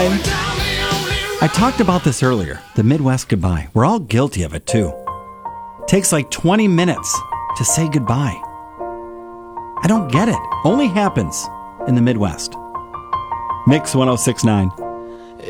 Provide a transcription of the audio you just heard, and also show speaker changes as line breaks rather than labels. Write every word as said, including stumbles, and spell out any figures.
I talked about this earlier, the Midwest goodbye. We're all guilty of it too. Takes like twenty minutes to say goodbye. I don't get it. Only happens in the Midwest. Mix one oh six point nine.